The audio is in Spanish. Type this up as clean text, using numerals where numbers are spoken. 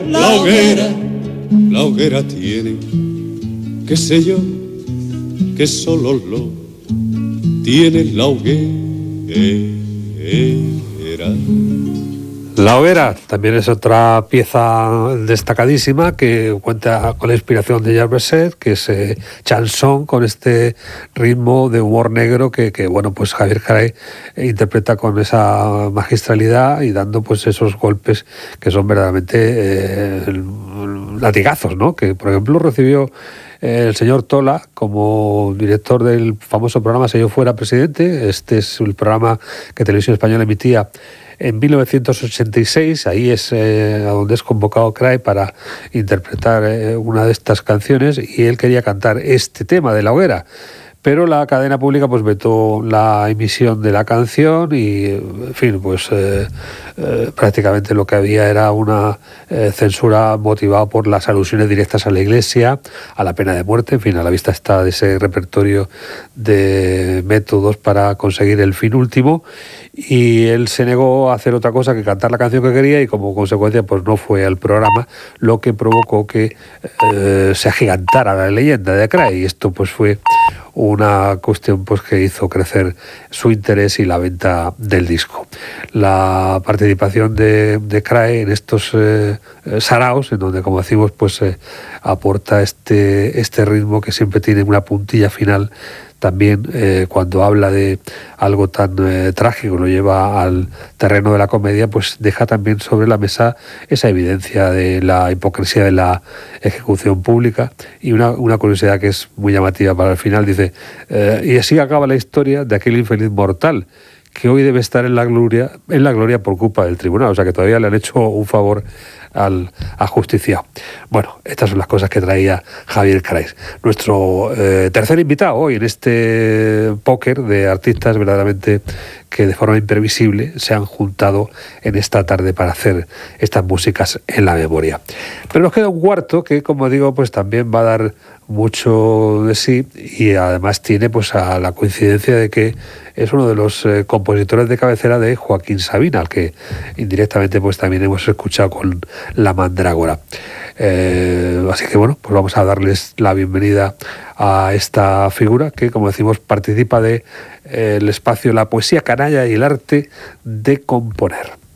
La hoguera tiene, qué sé yo, que solo lo tiene la hoguera. La hoguera también es otra pieza destacadísima que cuenta con la inspiración de Jacques Brel, que es chanson, con este ritmo de humor negro que bueno, pues Javier Garay interpreta con esa magistralidad y dando pues esos golpes que son verdaderamente latigazos, ¿no? Que por ejemplo recibió el señor Tola como director del famoso programa Si yo fuera presidente. Este es el programa que Televisión Española emitía en 1986, ahí es a donde es convocado Cray para interpretar una de estas canciones, y él quería cantar este tema de la hoguera, pero la cadena pública pues vetó la emisión de la canción y, en fin, pues prácticamente lo que había era una censura motivada por las alusiones directas a la Iglesia, a la pena de muerte, en fin, a la vista está de ese repertorio de métodos para conseguir el fin último, y él se negó a hacer otra cosa que cantar la canción que quería, y como consecuencia pues no fue al programa, lo que provocó que se agigantara la leyenda de Cray, y esto pues fue una cuestión pues que hizo crecer su interés y la venta del disco. La participación de Cray en estos saraos, en donde, como decimos, pues aporta este ritmo que siempre tiene una puntilla final. También cuando habla de algo tan trágico, lo lleva al terreno de la comedia, pues deja también sobre la mesa esa evidencia de la hipocresía de la ejecución pública, y una curiosidad que es muy llamativa para el final, dice, y así acaba la historia de aquel infeliz mortal que hoy debe estar en la gloria por culpa del tribunal. O sea que todavía le han hecho un favor al ajusticiado. Bueno, estas son las cosas que traía Javier Garay, nuestro tercer invitado hoy en este póker de artistas verdaderamente que de forma imprevisible se han juntado en esta tarde para hacer estas músicas en la memoria. Pero nos queda un cuarto que, como digo, pues también va a dar mucho de sí, y además tiene pues a la coincidencia de que es uno de los compositores de cabecera de Joaquín Sabina, al que indirectamente pues también hemos escuchado con La Mandrágora. Así que bueno, pues vamos a darles la bienvenida a esta figura que, como decimos, participa de el espacio La Poesía Canalla y el Arte de Componer.